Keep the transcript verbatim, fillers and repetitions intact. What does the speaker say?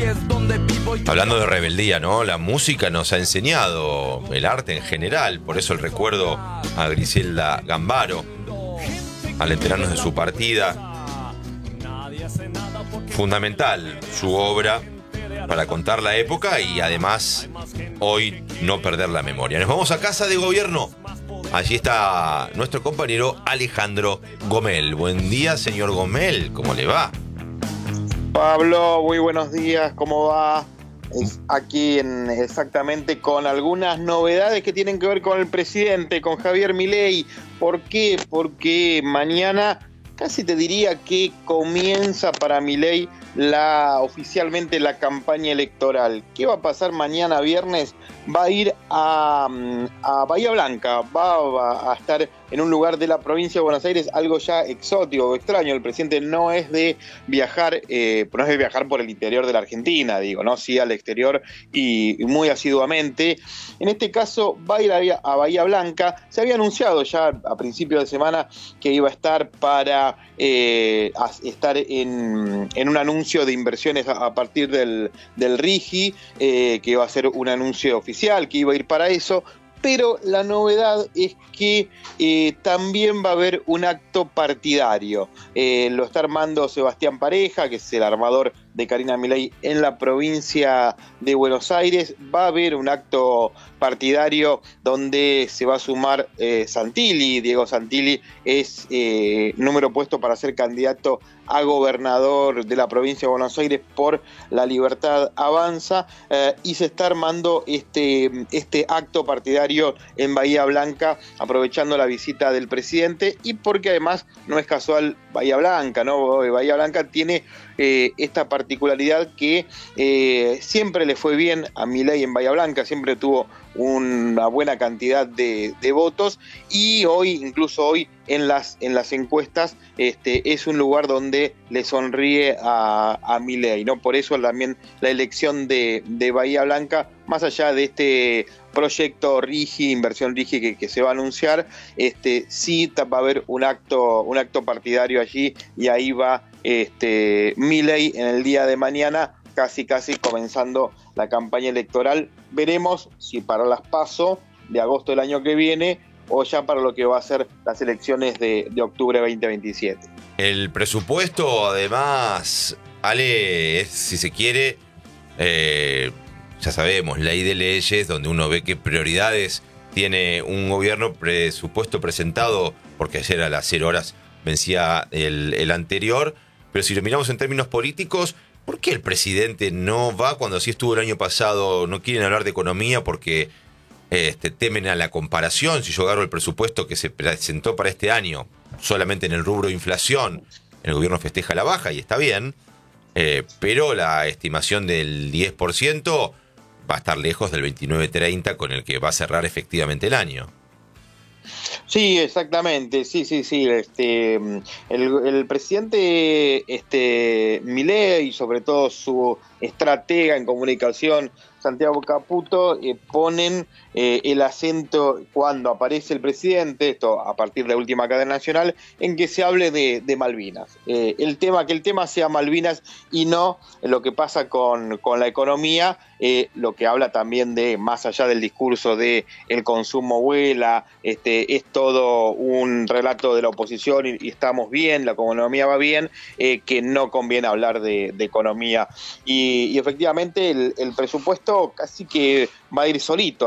Hablando de rebeldía, ¿no? La música nos ha enseñado, el arte en general, por eso el recuerdo a Griselda Gambaro, al enterarnos de su partida. Fundamental su obra para contar la época y además hoy no perder la memoria. Nos vamos a Casa de Gobierno. Allí está nuestro compañero Alejandro Gomel. Buen día, señor Gomel. ¿Cómo le va? Pablo, muy buenos días. ¿Cómo va? Es aquí en, exactamente con algunas novedades que tienen que ver con el presidente, con Javier Milei. ¿Por qué? Porque mañana casi te diría que comienza para Milei la, oficialmente la campaña electoral. ¿Qué va a pasar mañana viernes? Va a ir a, a Bahía Blanca, va, va a estar en un lugar de la provincia de Buenos Aires, algo ya exótico, extraño. El presidente no es de viajar, eh, no es de viajar por el interior de la Argentina, digo, ¿no? Sí al exterior y, y muy asiduamente. En este caso va a ir a, a Bahía Blanca. Se había anunciado ya a principios de semana que iba a estar para eh, a estar en, en un anuncio de inversiones a, a partir del, del RIGI, eh, que iba a ser un anuncio oficial, que iba a ir para eso. Pero la novedad es que eh, también va a haber un acto partidario. Eh, lo está armando Sebastián Pareja, que es el armador de Karina Milei en la provincia de Buenos Aires. Va a haber un acto partidario donde se va a sumar eh, Santilli. Diego Santilli es eh, número puesto para ser candidato a gobernador de la provincia de Buenos Aires por La Libertad Avanza, eh, y se está armando este, este acto partidario en Bahía Blanca, aprovechando la visita del presidente, y porque además no es casual Bahía Blanca, ¿no? Bahía Blanca tiene eh, esta particularidad que eh, siempre le fue bien a Milei en Bahía Blanca, siempre tuvo una buena cantidad de, de votos, y hoy, incluso hoy, en las, en las encuestas, este, es un lugar donde le sonríe a, a Milei, ¿no? Por eso también la elección de, de Bahía Blanca, más allá de este proyecto RIGI, inversión RIGI que, que se va a anunciar, este, sí va a haber un acto, un acto partidario allí, y ahí va este, Milei en el día de mañana, casi casi comenzando la campaña electoral. Veremos si para las PASO de agosto del año que viene o ya para lo que va a ser las elecciones de, de octubre veinte veintisiete. El presupuesto, además, Ale, es, si se quiere, eh, ya sabemos, ley de leyes, donde uno ve qué prioridades tiene un gobierno, presupuesto presentado, porque ayer a las cero horas vencía el, el anterior, pero si lo miramos en términos políticos, ¿por qué el presidente no va cuando sí estuvo el año pasado? No quieren hablar de economía porque este, temen a la comparación. Si yo agarro el presupuesto que se presentó para este año, solamente en el rubro inflación, el gobierno festeja la baja y está bien, eh, pero la estimación del diez por ciento va a estar lejos del veintinueve treinta con el que va a cerrar efectivamente el año. Sí, exactamente, sí, sí, sí. Este, el, el presidente este, Milei y sobre todo su estratega en comunicación, Santiago Caputo, eh, ponen eh, el acento cuando aparece el presidente, esto a partir de la última cadena nacional, en que se hable de, de Malvinas. Eh, el tema, que el tema sea Malvinas y no lo que pasa con, con la economía, eh, lo que habla también de, más allá del discurso de el consumo vuela, este, es todo un relato de la oposición y, y estamos bien, la economía va bien, eh, que no conviene hablar de, de economía. Y, y efectivamente el, el presupuesto casi que va a ir solito.